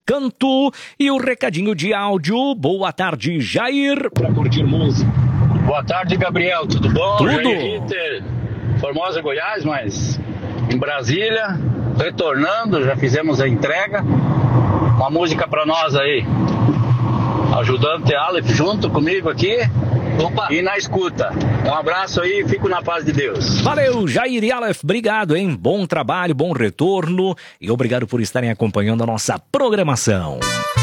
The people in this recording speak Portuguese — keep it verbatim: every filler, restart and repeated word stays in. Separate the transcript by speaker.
Speaker 1: Canto. E o recadinho de áudio. Boa tarde, Jair. Pra curtir música.
Speaker 2: Boa tarde, Gabriel. Tudo bom?
Speaker 1: Tudo.
Speaker 2: Jair Ritter, Formosa, Goiás, mas em Brasília, retornando, já fizemos a entrega. Uma música pra nós aí. Ajudante Aleph junto comigo aqui. Opa. E na escuta. Um abraço aí, fico na paz de Deus.
Speaker 1: Valeu, Jair e Aleph, obrigado, hein? Bom trabalho, bom retorno e obrigado por estarem acompanhando a nossa programação.